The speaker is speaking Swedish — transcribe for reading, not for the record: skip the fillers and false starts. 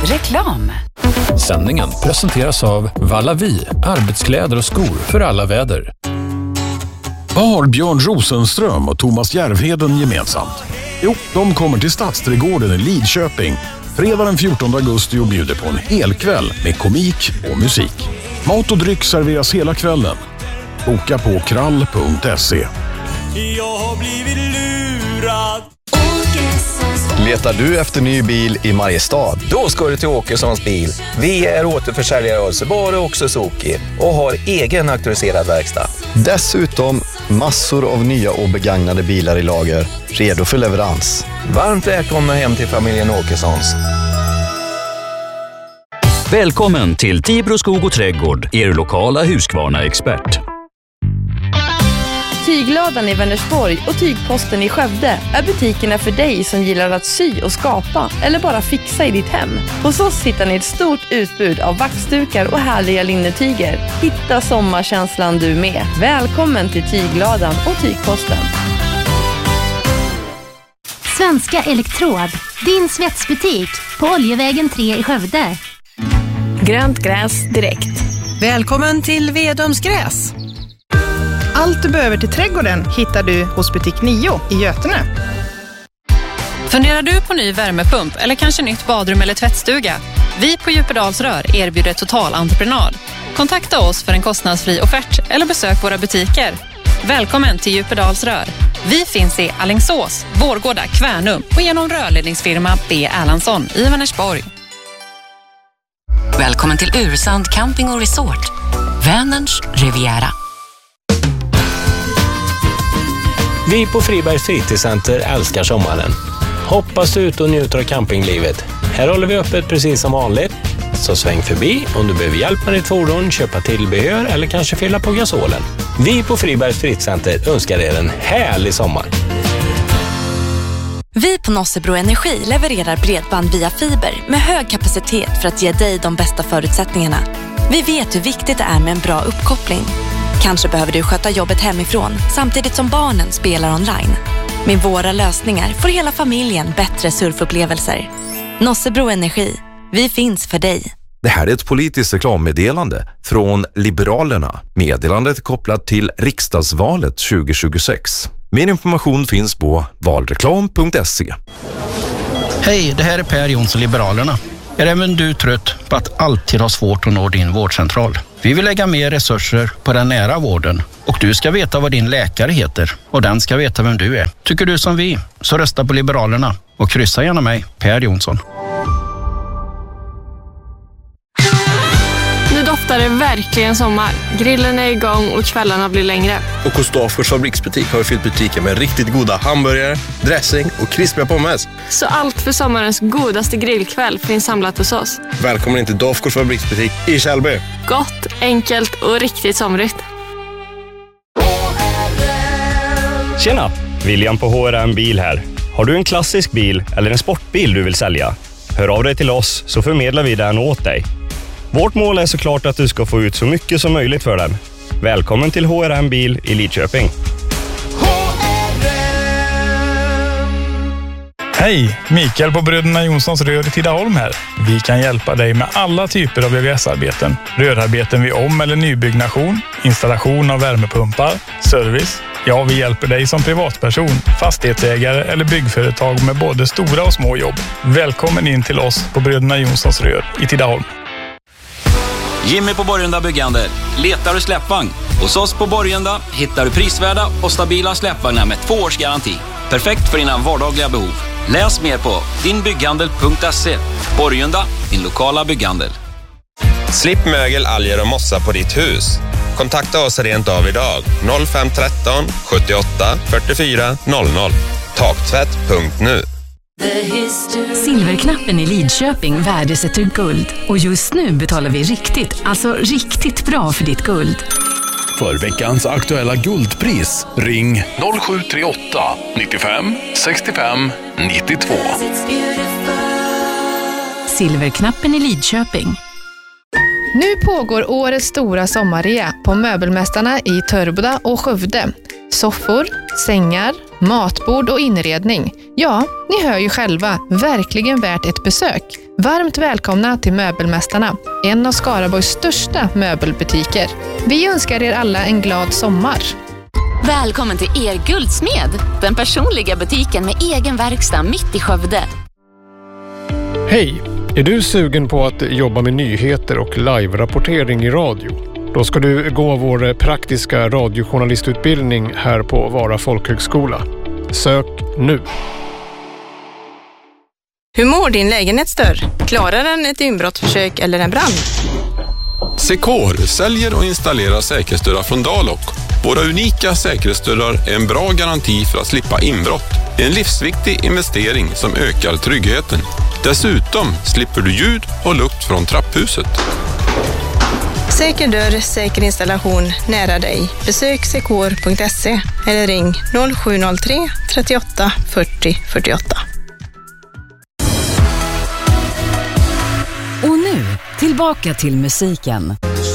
Reklam. Sändningen presenteras av Vallavi, arbetskläder och skor för alla väder. Vad har Björn Rosenström och Thomas Järvheden gemensamt? Jo, de kommer till Stadsträdgården i Lidköping fredag den 14 augusti och bjuder på en hel kväll med komik och musik. Mat och dryck serveras hela kvällen. Boka på krall.se. Jag har blivit lurad. Letar du efter ny bil i Mariestad? Då ska du till Åkessons bil. Vi är återförsäljare av Subaru och Suzuki och har egen auktoriserad verkstad. Dessutom massor av nya och begagnade bilar i lager, redo för leverans. Varmt välkomna hem till familjen Åkessons. Välkommen till Tibro skog och trädgård, er lokala Husqvarna-expert. Tygladan i Vänersborg och Tygposten i Skövde är butikerna för dig som gillar att sy och skapa eller bara fixa i ditt hem. Hos oss hittar ni ett stort utbud av vaxdukar och härliga linnetyger. Hitta sommarkänslan du med. Välkommen till Tygladan och Tygposten. Svenska Elektrod, din svetsbutik på Oljevägen 3 i Skövde. Grönt gräs direkt. Välkommen till Vedums gräs. Allt du behöver till trädgården hittar du hos butik 9 i Götene. Funderar du på ny värmepump eller kanske nytt badrum eller tvättstuga? Vi på Djupedalsrör erbjuder totalentreprenad. Kontakta oss för en kostnadsfri offert eller besök våra butiker. Välkommen till Djupedalsrör. Vi finns i Alingsås, Vårgårda, Kvärnum och genom rörledningsfirma B. Erlandsson i Vänersborg. Välkommen till Ursand Camping och Resort. Vänerns Riviera. Vi på Fribergs fritidscenter älskar sommaren. Hoppas ut och njuter av campinglivet. Här håller vi öppet precis som vanligt. Så sväng förbi om du behöver hjälp med ditt fordon, köpa tillbehör eller kanske fylla på gasolen. Vi på Fribergs fritidscenter önskar er en härlig sommar. Vi på Nossebro Energi levererar bredband via fiber med hög kapacitet för att ge dig de bästa förutsättningarna. Vi vet hur viktigt det är med en bra uppkoppling. Kanske behöver du sköta jobbet hemifrån samtidigt som barnen spelar online. Med våra lösningar får hela familjen bättre surfupplevelser. Nossebro Energi. Vi finns för dig. Det här är ett politiskt reklammeddelande från Liberalerna. Meddelandet är kopplat till riksdagsvalet 2026. Mer information finns på valreklam.se. Hej, det här är Per Jonsson, Liberalerna. Är även du trött på att alltid ha svårt att nå din vårdcentral? Vi vill lägga mer resurser på den nära vården och du ska veta vad din läkare heter och den ska veta vem du är. Tycker du som vi, så rösta på Liberalerna och kryssa gärna mig, Per Jonsson. Nu doftar det verkligen sommar. Grillen är igång och kvällarna blir längre. Och hos Dafgårds fabriksbutik har vi fyllt butiken med riktigt goda hamburgare, dressing och krispiga pommes. Så allt för sommarens godaste grillkväll finns samlat hos oss. Välkommen in till Dafgårds fabriksbutik i Kjellby. Gott, enkelt och riktigt somrigt. Tjena, William på HRM Bil här. Har du en klassisk bil eller en sportbil du vill sälja? Hör av dig till oss så förmedlar vi den åt dig. Vårt mål är såklart att du ska få ut så mycket som möjligt för den. Välkommen till HRM Bil i Lidköping. Hej, Mikael på Bröderna Jonssons Rör i Tidaholm här. Vi kan hjälpa dig med alla typer av VVS-arbeten. Rörarbeten vid om- eller nybyggnation, installation av värmepumpar, service. Ja, vi hjälper dig som privatperson, fastighetsägare eller byggföretag med både stora och små jobb. Välkommen in till oss på Bröderna Jonssons Rör i Tidaholm. Jimmy på Borgenda Byggande. Letar du släppvagn? Hos oss på Borgenda hittar du prisvärda och stabila släppvagnar med 2 års garanti. Perfekt för dina vardagliga behov. Läs mer på dinbygghandel.se. Borgenda, din lokala bygghandel. Slipp mögel, alger och mossa på ditt hus. Kontakta oss rent av idag. 0513 78 44 00. Taktvätt.nu. Silverknappen i Lidköping värdesätter guld. Och just nu betalar vi riktigt bra för ditt guld. För veckans aktuella guldpris, ring 0738 95 65 92. Silverknappen i Lidköping. Nu pågår årets stora sommarrea på Möbelmästarna i Törboda och Skövde. Soffor, sängar, matbord och inredning. Ja, ni hör ju själva, verkligen värt ett besök. Varmt välkomna till Möbelmästarna, en av Skaraborgs största möbelbutiker. Vi önskar er alla en glad sommar. Välkommen till er Guldsmed, den personliga butiken med egen verkstad mitt i Skövde. Hej! Är du sugen på att jobba med nyheter och live-rapportering i radio? Då ska du gå vår praktiska radiojournalistutbildning här på Vara folkhögskola. Sök nu! Hur mår din lägenhetsdörr? Klarar den ett inbrottsförsök eller en brand? Secor säljer och installerar säkerhetsdörrar från Dalok. Våra unika säkerhetsdörrar är en bra garanti för att slippa inbrott. En livsviktig investering som ökar tryggheten. Dessutom slipper du ljud och lukt från trapphuset. Säker dörr, säker installation nära dig. Besök secor.se eller ring 0703 38 40 48. Och nu, tillbaka till musiken.